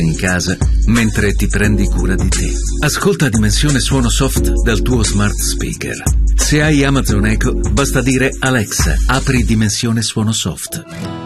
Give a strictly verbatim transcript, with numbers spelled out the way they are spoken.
in casa mentre ti prendi cura di te. Ascolta Dimensione Suono Soft dal tuo smart speaker. Se hai Amazon Echo, basta dire Alexa, apri Dimensione Suono Soft.